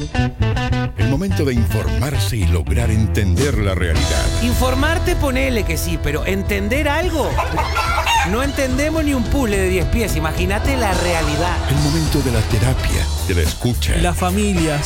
El momento de informarse y lograr entender la realidad. Informarte, ponele que sí, pero ¿entender algo? No entendemos ni un puzzle de 10 pies, imagínate la realidad. El momento de la terapia, de la escucha. La familia